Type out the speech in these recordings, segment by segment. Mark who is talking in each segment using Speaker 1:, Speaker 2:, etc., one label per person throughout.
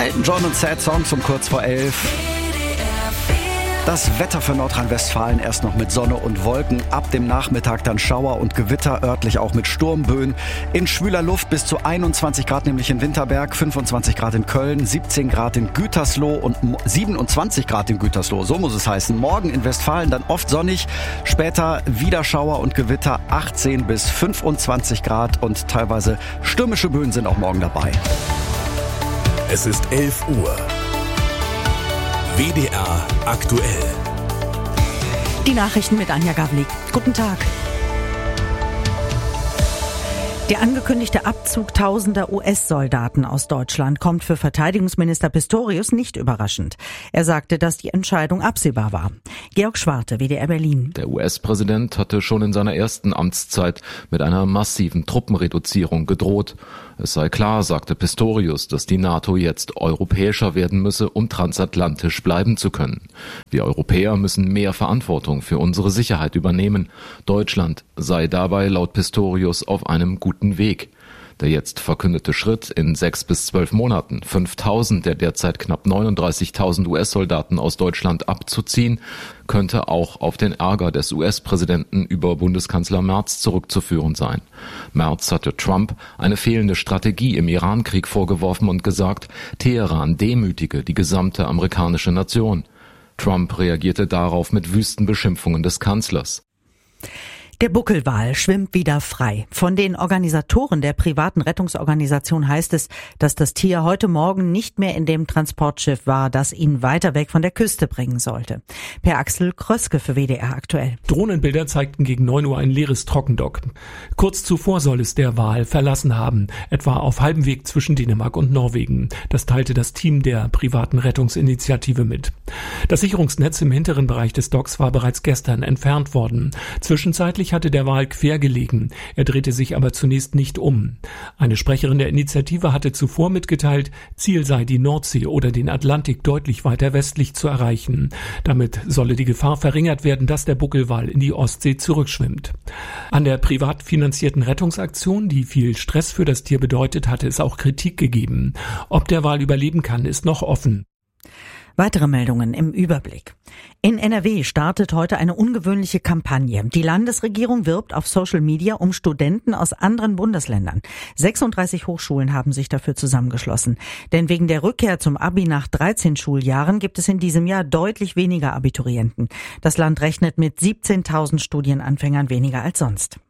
Speaker 1: Elton John und Sad Songs um kurz vor 11. Das Wetter für Nordrhein-Westfalen erst noch mit Sonne und Wolken. Ab dem Nachmittag dann Schauer und Gewitter, örtlich auch mit Sturmböen. In schwüler Luft bis zu 21 Grad, nämlich in Winterberg, 25 Grad in Köln, 17 Grad in Gütersloh und 27 Grad in Gütersloh. So muss es heißen. Morgen in Westfalen dann oft sonnig, später wieder Schauer und Gewitter, 18 bis 25 Grad und teilweise stürmische Böen sind auch morgen dabei.
Speaker 2: Es ist 11 Uhr. WDR aktuell.
Speaker 3: Die Nachrichten mit Anja Gavlik. Guten Tag. Der angekündigte Abzug tausender US-Soldaten aus Deutschland kommt für Verteidigungsminister Pistorius nicht überraschend. Er sagte, dass die Entscheidung absehbar war. Georg Schwarte, WDR Berlin.
Speaker 4: Der US-Präsident hatte schon in seiner ersten Amtszeit mit einer massiven Truppenreduzierung gedroht. Es sei klar, sagte Pistorius, dass die NATO jetzt europäischer werden müsse, um transatlantisch bleiben zu können. Wir Europäer müssen mehr Verantwortung für unsere Sicherheit übernehmen. Deutschland sei dabei laut Pistorius auf einem guten Weg. Der jetzt verkündete Schritt, in 6 bis 12 Monaten 5.000 der derzeit knapp 39.000 US-Soldaten aus Deutschland abzuziehen, könnte auch auf den Ärger des US-Präsidenten über Bundeskanzler Merz zurückzuführen sein. Merz hatte Trump eine fehlende Strategie im Iran-Krieg vorgeworfen und gesagt, Teheran demütige die gesamte amerikanische Nation. Trump reagierte darauf mit wüsten Beschimpfungen des Kanzlers.
Speaker 3: Der Buckelwal schwimmt wieder frei. Von den Organisatoren der privaten Rettungsorganisation heißt es, dass das Tier heute Morgen nicht mehr in dem Transportschiff war, das ihn weiter weg von der Küste bringen sollte. Per Axel Kröske für WDR aktuell.
Speaker 5: Drohnenbilder zeigten gegen 9 Uhr ein leeres Trockendock. Kurz zuvor soll es der Wal verlassen haben, etwa auf halbem Weg zwischen Dänemark und Norwegen. Das teilte das Team der privaten Rettungsinitiative mit. Das Sicherungsnetz im hinteren Bereich des Docks war bereits gestern entfernt worden. Zwischenzeitlich hatte der Wal quer gelegen. Er drehte sich aber zunächst nicht um. Eine Sprecherin der Initiative hatte zuvor mitgeteilt, Ziel sei die Nordsee oder den Atlantik deutlich weiter westlich zu erreichen. Damit solle die Gefahr verringert werden, dass der Buckelwal in die Ostsee zurückschwimmt. An der privat finanzierten Rettungsaktion, die viel Stress für das Tier bedeutet, hatte es auch Kritik gegeben. Ob der Wal überleben kann, ist noch offen.
Speaker 3: Weitere Meldungen im Überblick. In NRW startet heute eine ungewöhnliche Kampagne. Die Landesregierung wirbt auf Social Media um Studenten aus anderen Bundesländern. 36 Hochschulen haben sich dafür zusammengeschlossen. Denn wegen der Rückkehr zum Abi nach 13 Schuljahren gibt es in diesem Jahr deutlich weniger Abiturienten. Das Land rechnet mit 17.000 Studienanfängern weniger als sonst.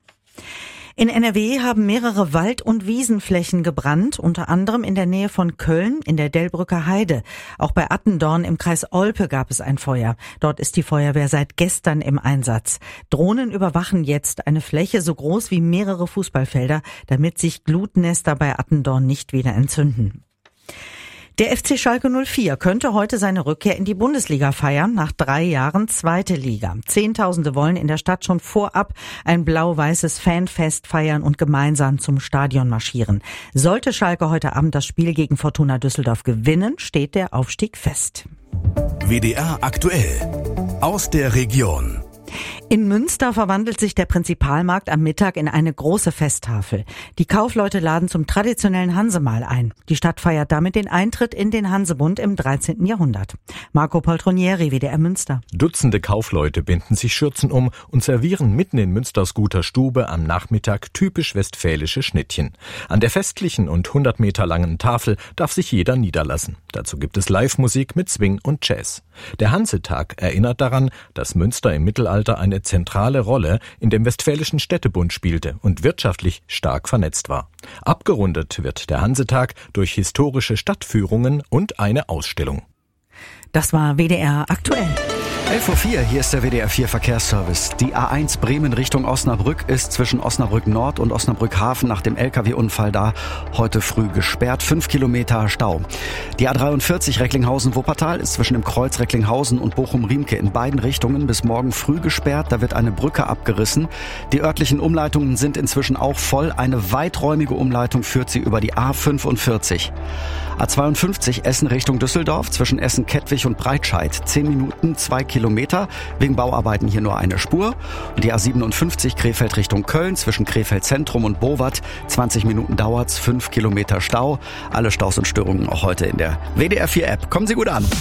Speaker 3: In NRW haben mehrere Wald- und Wiesenflächen gebrannt, unter anderem in der Nähe von Köln in der Delbrücker Heide. Auch bei Attendorn im Kreis Olpe gab es ein Feuer. Dort ist die Feuerwehr seit gestern im Einsatz. Drohnen überwachen jetzt eine Fläche so groß wie mehrere Fußballfelder, damit sich Glutnester bei Attendorn nicht wieder entzünden. Der FC Schalke 04 könnte heute seine Rückkehr in die Bundesliga feiern, nach 3 Jahren zweite Liga. Zehntausende wollen in der Stadt schon vorab ein blau-weißes Fanfest feiern und gemeinsam zum Stadion marschieren. Sollte Schalke heute Abend das Spiel gegen Fortuna Düsseldorf gewinnen, steht der Aufstieg fest.
Speaker 2: WDR aktuell. Aus der Region.
Speaker 3: In Münster verwandelt sich der Prinzipalmarkt am Mittag in eine große Festtafel. Die Kaufleute laden zum traditionellen Hansemahl ein. Die Stadt feiert damit den Eintritt in den Hansebund im 13. Jahrhundert. Marco Poltronieri, WDR Münster.
Speaker 6: Dutzende Kaufleute binden sich Schürzen um und servieren mitten in Münsters guter Stube am Nachmittag typisch westfälische Schnittchen. An der festlichen und 100 Meter langen Tafel darf sich jeder niederlassen. Dazu gibt es Live-Musik mit Swing und Jazz. Der Hansetag erinnert daran, dass Münster im Mittelalter eine zentrale Rolle in dem Westfälischen Städtebund spielte und wirtschaftlich stark vernetzt war. Abgerundet wird der Hansetag durch historische Stadtführungen und eine Ausstellung.
Speaker 3: Das war WDR aktuell.
Speaker 1: 11.04 Uhr, hier ist der WDR 4 Verkehrsservice. Die A1 Bremen Richtung Osnabrück ist zwischen Osnabrück Nord und Osnabrück Hafen nach dem LKW-Unfall da heute früh gesperrt. 5 Kilometer Stau. Die A43 Recklinghausen-Wuppertal ist zwischen dem Kreuz Recklinghausen und Bochum-Riemke in beiden Richtungen bis morgen früh gesperrt. Da wird eine Brücke abgerissen. Die örtlichen Umleitungen sind inzwischen auch voll. Eine weiträumige Umleitung führt sie über die A45. A52 Essen Richtung Düsseldorf zwischen Essen-Kettwig und Breitscheid. 10 Minuten, 2 Kilometer. Wegen Bauarbeiten hier nur eine Spur. Und die A57 Krefeld Richtung Köln zwischen Krefeld Zentrum und Bowat. 20 Minuten dauert's, 5 Kilometer Stau. Alle Staus und Störungen auch heute in der WDR 4 App. Kommen Sie gut an.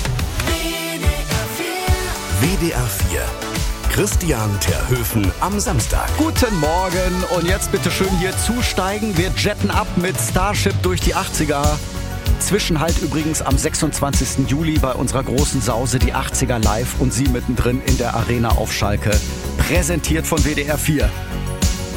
Speaker 2: WDR 4. Christian Terhöfen am Samstag.
Speaker 1: Guten Morgen und jetzt bitte schön hier zusteigen. Wir jetten ab mit Starship durch die 80er. Zwischenhalt übrigens am 26. Juli bei unserer großen Sause, die 80er live und Sie mittendrin in der Arena auf Schalke. Präsentiert von WDR 4.